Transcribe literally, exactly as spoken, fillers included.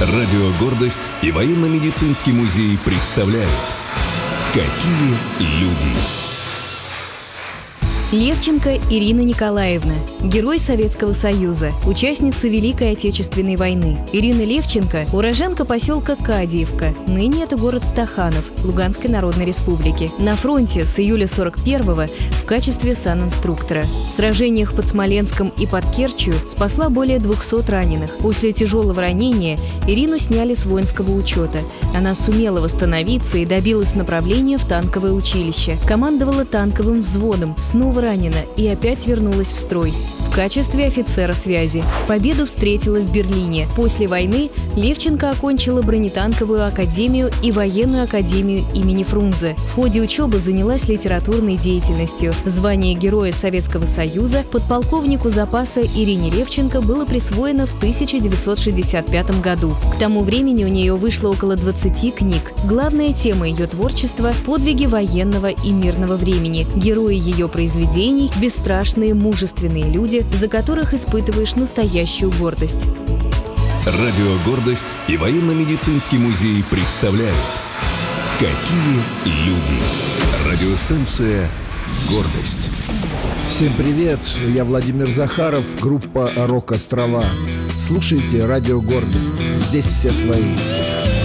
Радио «Гордость» и военно-медицинский музей представляют «Какие люди». Левченко Ирина Николаевна, герой Советского Союза, участница Великой Отечественной войны. Ирина Левченко – уроженка поселка Кадиевка, ныне это город Стаханов, Луганской Народной Республики. На фронте с июля сорок первого в качестве санинструктора. В сражениях под Смоленском и под Керчью спасла более двухсот раненых. После тяжелого ранения Ирину сняли с воинского учета. Она сумела восстановиться и добилась направления в танковое училище. Командовала танковым взводом, снова ранена и опять вернулась в строй в качестве офицера связи. Победу встретила в Берлине. После войны Левченко окончила бронетанковую академию и военную академию имени Фрунзе. В ходе учебы занялась литературной деятельностью. Звание Героя Советского Союза подполковнику запаса Ирине Левченко было присвоено в тысяча девятьсот шестьдесят пятом году. К тому времени у нее вышло около двадцати книг. Главная тема ее творчества – подвиги военного и мирного времени. Герои ее произведений – бесстрашные, мужественные люди, за которых испытываешь настоящую гордость. Радио «Гордость» и военно-медицинский музей представляют «Какие люди». Радиостанция «Гордость». Всем привет, я Владимир Захаров, группа «Рок-Острова». Слушайте радио «Гордость», здесь все свои.